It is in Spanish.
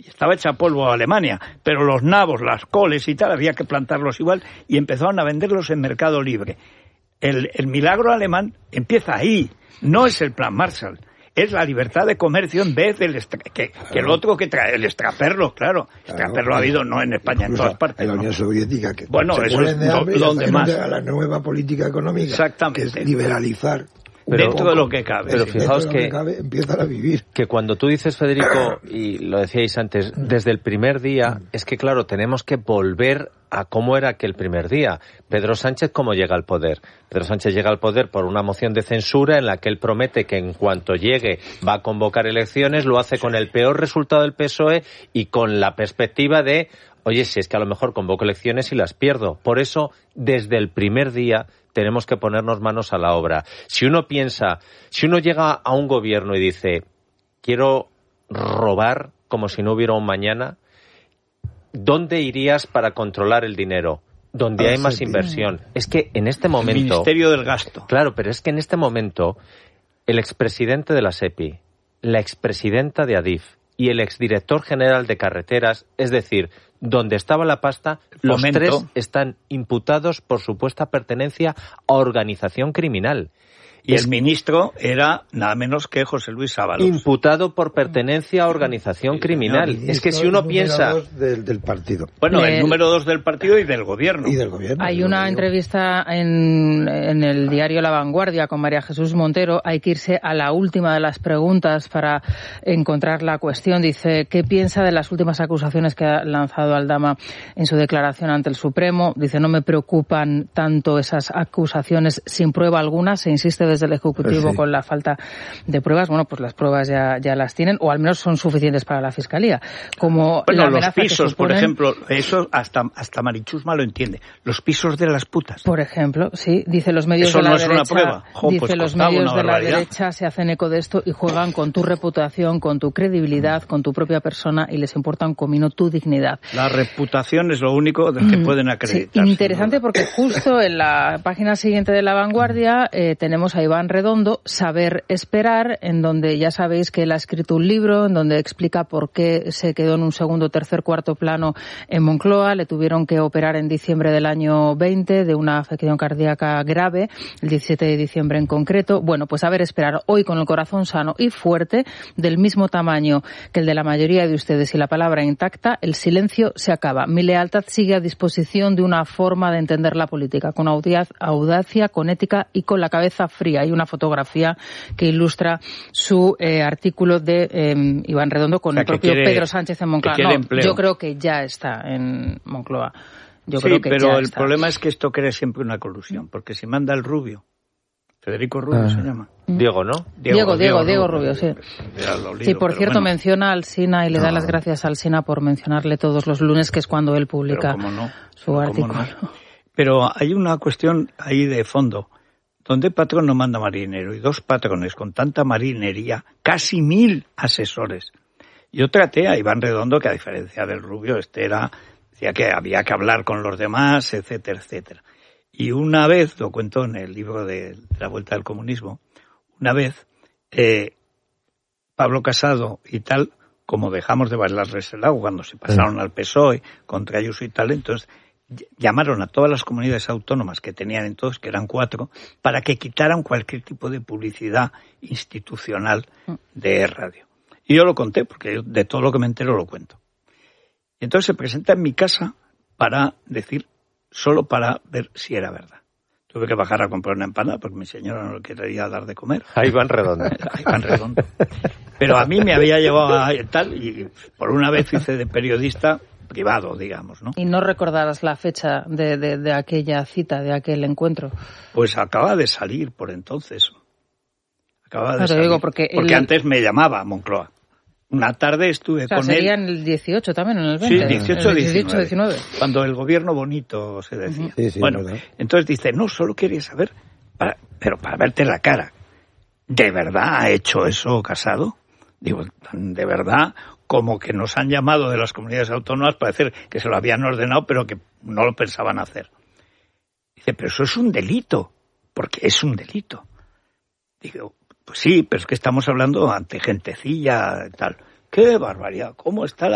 estaba hecha polvo Alemania, pero los nabos, las coles y tal, había que plantarlos igual y empezaron a venderlos en mercado libre. El milagro alemán empieza ahí, no es el plan Marshall. Es la libertad de comercio en vez del que el otro que trae, el extraperlo, claro. Extraperlo ha habido no en España, en todas partes. En la Unión Soviética, que bueno, se eso mueren de hambre, donde más. La nueva política económica, exactamente, que es liberalizar. Dentro de lo que cabe. Pero fijaos que empiezan a vivir. Que cuando tú dices, Federico, y lo decíais antes, desde el primer día, es que claro, tenemos que volver a cómo era aquel primer día. Pedro Sánchez, ¿cómo llega al poder? Pedro Sánchez llega al poder por una moción de censura en la que él promete que en cuanto llegue va a convocar elecciones, lo hace con el peor resultado del PSOE y con la perspectiva de, oye, si es que a lo mejor convoco elecciones y las pierdo. Por eso, desde el primer día, tenemos que ponernos manos a la obra. Si uno llega a un gobierno y dice, quiero robar como si no hubiera un mañana, ¿dónde irías para controlar el dinero? Donde hay más inversión. Es que en este momento... El Ministerio del Gasto. Claro, pero es que en este momento el expresidente de la SEPI, la expresidenta de Adif y el exdirector general de Carreteras, es decir, donde estaba la pasta, los tres están imputados por supuesta pertenencia a organización criminal. Y el ministro era nada menos que José Luis Ábalos. Imputado por pertenencia a organización criminal. Es que si uno piensa... Del partido. Bueno, el número 2 del partido y del gobierno. Hay una entrevista en el diario La Vanguardia con María Jesús Montero. Hay que irse a la última de las preguntas para encontrar la cuestión. Dice, ¿qué piensa de las últimas acusaciones que ha lanzado Aldama en su declaración ante el Supremo? Dice, no me preocupan tanto esas acusaciones sin prueba alguna. Se insiste desde el Ejecutivo con la falta de pruebas. Bueno, pues las pruebas ya las tienen, o al menos son suficientes para la Fiscalía. Como bueno, los pisos, por ejemplo, eso hasta Marichusma lo entiende. Los pisos de las putas. Por ejemplo, sí, dice los medios de la derecha. Eso no es una prueba. Dice los medios de la derecha se hacen eco de esto y juegan con tu reputación, con tu credibilidad, con tu propia persona y les importa un comino tu dignidad. La reputación es lo único del que pueden acreditar. Sí, interesante porque justo en la página siguiente de La Vanguardia tenemos a Iván Redondo, Saber Esperar, en donde ya sabéis que él ha escrito un libro en donde explica por qué se quedó en un segundo, tercer, cuarto plano en Moncloa. Le tuvieron que operar en diciembre del año 20 de una afección cardíaca grave, el 17 de diciembre en concreto. Bueno, pues Saber Esperar, hoy con el corazón sano y fuerte, del mismo tamaño que el de la mayoría de ustedes y la palabra intacta, el silencio se acaba. Mi lealtad sigue a disposición de una forma de entender la política, con audacia, con ética y con la cabeza fría. Hay una fotografía que ilustra su artículo de Iván Redondo con el propio Pedro Sánchez en Moncloa. No, yo creo que ya está en Moncloa. Pero el problema es que esto crea siempre una colusión, porque si manda el Rubio, Federico Rubio se llama. Diego, ¿no? Diego Rubio, sí. Sí, por cierto, menciona a Alsina y le da las gracias a Alsina por mencionarle todos los lunes, que es cuando él publica su artículo. Pero hay una cuestión ahí de fondo. Donde patrón no manda marinero y dos patrones con tanta marinería, casi 1000 asesores. Yo traté a Iván Redondo, que a diferencia del Rubio, decía que había que hablar con los demás, etcétera, etcétera. Y una vez, lo cuento en el libro de La Vuelta del Comunismo, una vez Pablo Casado y tal, como dejamos de bailarles el agua cuando se pasaron al PSOE contra Ayuso y tal, entonces llamaron a todas las comunidades autónomas que tenían entonces, que eran 4, para que quitaran cualquier tipo de publicidad institucional de radio. Y yo lo conté, porque yo de todo lo que me entero lo cuento. Y entonces se presenta en mi casa para decir, solo para ver si era verdad. Tuve que bajar a comprar una empanada porque mi señora no le quería dar de comer. Ahí van Redondo. Pero a mí me había llevado a tal, y por una vez hice de periodista privado, digamos, ¿no? ¿Y no recordarás la fecha de aquella cita, de aquel encuentro? Pues acaba de salir por entonces. Digo porque antes me llamaba a Moncloa. Una tarde estuve con él. Sería en el 18 también, en el 20. Sí, 18-19. Cuando el gobierno bonito se decía. Sí, bueno, ¿verdad? Entonces dice, no, solo quería saber, pero para verte la cara. ¿De verdad ha hecho eso Casado? Digo, ¿de verdad? Como que nos han llamado de las comunidades autónomas para decir que se lo habían ordenado, pero que no lo pensaban hacer. Dice, pero eso es un delito, porque es un delito. Digo, pues sí, pero es que estamos hablando ante gentecilla y tal. ¡Qué barbaridad! ¿Cómo está